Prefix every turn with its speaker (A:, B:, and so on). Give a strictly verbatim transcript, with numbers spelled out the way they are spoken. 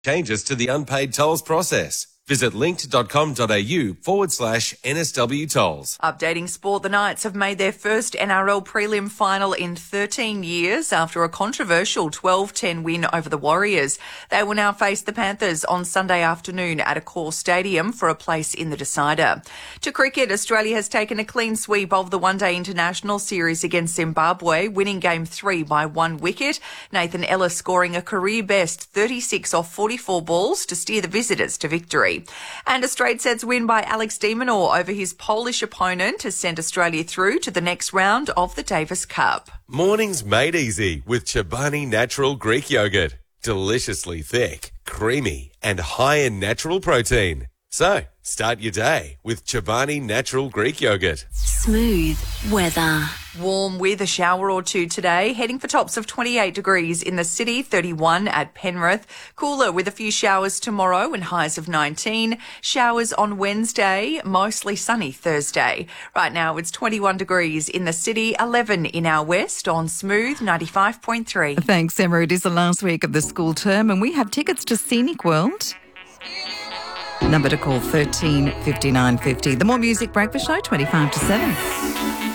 A: Changes to the unpaid tolls process. Visit linked.com.au forward slash NSW tolls.
B: Updating sport, the Knights have made their first N R L prelim final in thirteen years after a controversial twelve ten win over the Warriors. They will now face the Panthers on Sunday afternoon at Accor Stadium for a place in the decider. To cricket, Australia has taken a clean sweep of the one-day international series against Zimbabwe, winning game three by one wicket. Nathan Ellis scoring a career-best thirty-six off forty-four balls to steer the visitors to victory. And a straight sets win by Alex de Minaur over his Polish opponent has sent Australia through to the next round of the Davis Cup.
A: Mornings made easy with Chobani Natural Greek Yogurt. Deliciously thick, creamy and high in natural protein. So, start your day with Chobani Natural Greek Yogurt.
C: Smooth weather.
B: Warm with a shower or two today, heading for tops of twenty-eight degrees in the city, thirty-one at Penrith. Cooler with a few showers tomorrow and highs of nineteen. Showers on Wednesday, mostly sunny Thursday. Right now it's twenty-one degrees in the city, eleven in our west on Smooth ninety-five point three.
D: Thanks, Emma. It is the last week of the school term and we have tickets to Scenic World. Number to call thirteen fifty-nine fifty. The More Music Breakfast Show, twenty-five to seven.